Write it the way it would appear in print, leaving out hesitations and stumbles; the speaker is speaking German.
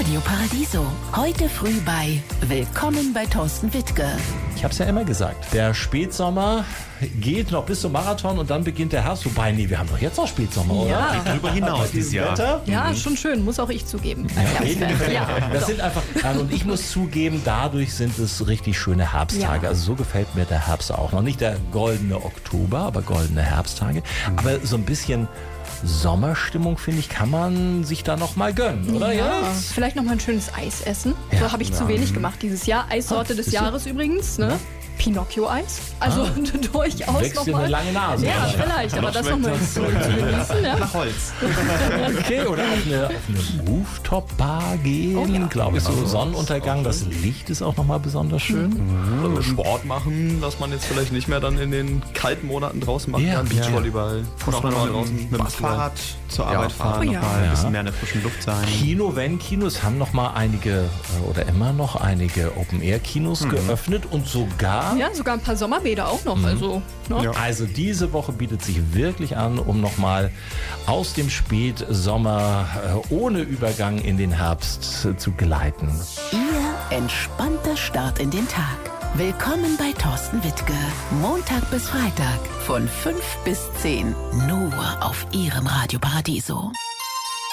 Radio Paradiso. Heute früh bei Willkommen bei Thorsten Wittke. Ich habe es ja immer gesagt, der Spätsommer geht noch bis zum Marathon und dann beginnt der Herbst. Wobei, nee, wir haben doch jetzt noch Spätsommer, oder? Ja. Geht drüber hinaus dieses Jahr. Wetter? Ja, schon schön, muss auch ich zugeben. Das sind einfach, und ich muss zugeben, dadurch sind es richtig schöne Herbsttage. Ja. Also so gefällt mir der Herbst auch. Noch nicht der goldene Oktober, aber goldene Herbsttage. Aber so ein bisschen Sommerstimmung, finde ich, kann man sich da noch mal gönnen, oder? Ja, vielleicht noch mal ein schönes Eis essen. Ja. So habe ich zu wenig gemacht dieses Jahr. Eissorte des Jahres übrigens, ne? Pinocchio-Eis. Also durchaus Wächst dir nochmal. eine lange Nase. Ja, oder? vielleicht, aber das nochmal zu genießen. Ja. Nach Holz. Okay, oder auf eine Rooftop-Bar gehen, Oh ja. glaube ich, so Sonnenuntergang. Das Licht ist auch noch mal besonders schön. Also Sport machen, was man jetzt vielleicht nicht mehr dann in den kalten Monaten draußen machen Ja. kann. Beachvolleyball, Fußball noch mal draußen mit dem Fahrrad zur Arbeit fahren, Oh ja. nochmal ein Ja. bisschen mehr in der frischen Luft sein. Kino, wenn Kinos haben noch mal einige oder immer noch einige Open-Air-Kinos geöffnet und sogar. Ja, sogar ein paar Sommerbäder auch noch. Also, ne? Ja. Also diese Woche bietet sich wirklich an, um nochmal aus dem Spätsommer ohne Übergang in den Herbst zu gleiten. Ihr entspannter Start in den Tag. Willkommen bei Thorsten Wittke. Montag bis Freitag von 5 bis 10. Nur auf Ihrem Radio Paradiso.